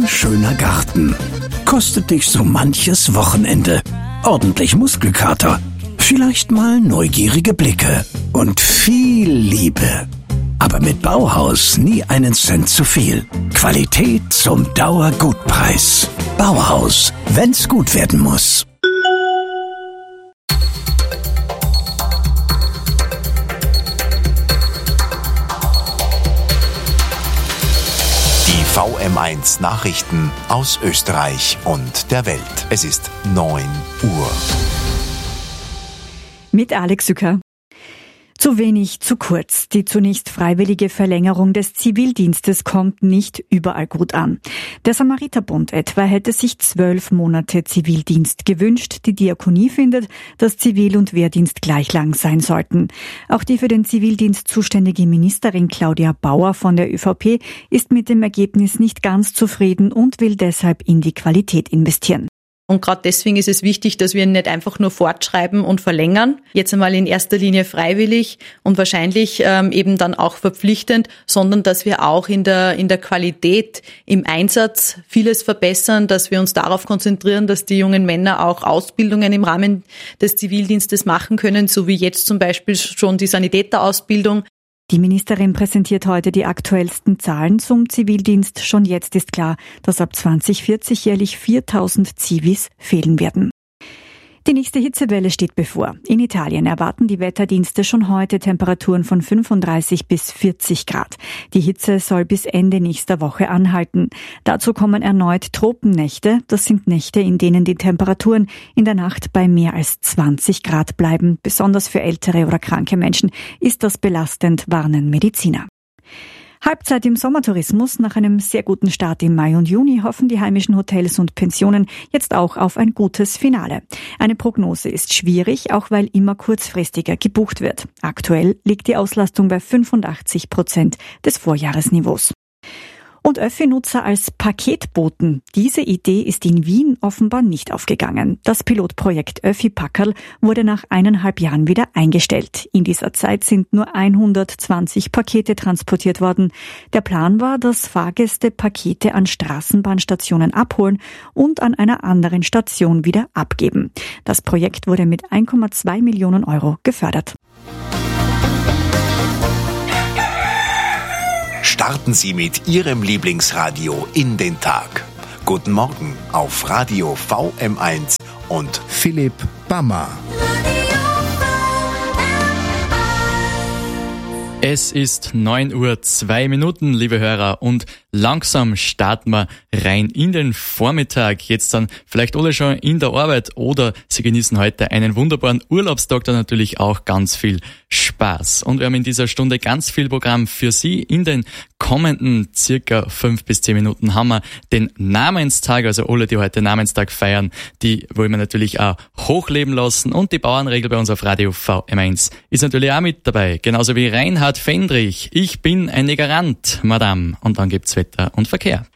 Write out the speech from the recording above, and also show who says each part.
Speaker 1: Ein schöner Garten kostet dich so manches Wochenende. Ordentlich Muskelkater, vielleicht mal neugierige Blicke und viel Liebe. Aber mit Bauhaus nie einen Cent zu viel. Qualität zum Dauergutpreis. Bauhaus, wenn's gut werden muss.
Speaker 2: VM1 Nachrichten aus Österreich und der Welt. Es ist 9 Uhr.
Speaker 3: Mit Alex Sücker. Zu wenig, zu kurz. Die zunächst freiwillige Verlängerung des Zivildienstes kommt nicht überall gut an. Der Samariterbund etwa hätte sich 12 Monate Zivildienst gewünscht. Die Diakonie findet, dass Zivil- und Wehrdienst gleich lang sein sollten. Auch die für den Zivildienst zuständige Ministerin Claudia Bauer von der ÖVP ist mit dem Ergebnis nicht ganz zufrieden und will deshalb in die Qualität investieren.
Speaker 4: Und gerade deswegen ist es wichtig, dass wir nicht einfach nur fortschreiben und verlängern, jetzt einmal in erster Linie freiwillig und wahrscheinlich eben dann auch verpflichtend, sondern dass wir auch in der Qualität im Einsatz vieles verbessern, dass wir uns darauf konzentrieren, dass die jungen Männer auch Ausbildungen im Rahmen des Zivildienstes machen können, so wie jetzt zum Beispiel schon die Sanitäterausbildung.
Speaker 3: Die Ministerin präsentiert heute die aktuellsten Zahlen zum Zivildienst. Schon jetzt ist klar, dass ab 2040 jährlich 4.000 Zivis fehlen werden. Die nächste Hitzewelle steht bevor. In Italien erwarten die Wetterdienste schon heute Temperaturen von 35 bis 40 Grad. Die Hitze soll bis Ende nächster Woche anhalten. Dazu kommen erneut Tropennächte. Das sind Nächte, in denen die Temperaturen in der Nacht bei mehr als 20 Grad bleiben. Besonders für ältere oder kranke Menschen ist das belastend, warnen Mediziner. Halbzeit im Sommertourismus. Nach einem sehr guten Start im Mai und Juni hoffen die heimischen Hotels und Pensionen jetzt auch auf ein gutes Finale. Eine Prognose ist schwierig, auch weil immer kurzfristiger gebucht wird. Aktuell liegt die Auslastung bei 85% des Vorjahresniveaus. Und Öffi-Nutzer als Paketboten. Diese Idee ist in Wien offenbar nicht aufgegangen. Das Pilotprojekt Öffi-Packerl wurde nach 1,5 Jahren wieder eingestellt. In dieser Zeit sind nur 120 Pakete transportiert worden. Der Plan war, dass Fahrgäste Pakete an Straßenbahnstationen abholen und an einer anderen Station wieder abgeben. Das Projekt wurde mit 1,2 Millionen Euro gefördert.
Speaker 2: Starten Sie mit Ihrem Lieblingsradio in den Tag. Guten Morgen auf Radio VM1 und
Speaker 5: Philipp Bammer.
Speaker 6: Es ist 9:02 Uhr, liebe Hörer, und langsam starten wir rein in den Vormittag. Jetzt dann vielleicht alle schon in der Arbeit oder Sie genießen heute einen wunderbaren Urlaubstag, dann natürlich auch ganz viel Spaß. Und wir haben in dieser Stunde ganz viel Programm für Sie. In den kommenden circa 5 bis 10 Minuten haben wir den Namenstag, also alle, die heute Namenstag feiern, die wollen wir natürlich auch hochleben lassen. Und die Bauernregel bei uns auf Radio VM1 ist natürlich auch mit dabei, genauso wie Reinhard Fendrich. Ich bin ein Negerant, Madame. Und dann gibt's Wetter und Verkehr.